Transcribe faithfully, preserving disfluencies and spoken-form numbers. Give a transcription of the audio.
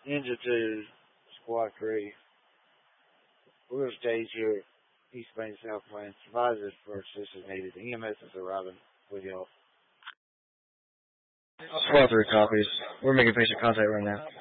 Ninja two, Squad three. We're going to stage here, East Main, South Main. Advisors for assistance needed. E M S is arriving with y'all. Squad three copies. We're making patient contact right now.